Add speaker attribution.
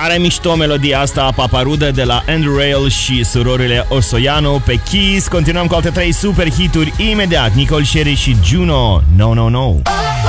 Speaker 1: Tare mișto melodia asta, Paparudă, de la Andrew Rayel și surorile Osoianu pe Kiss. Continuăm cu alte 3 super hituri imediat. Nicole Scherry și Juno, No No No.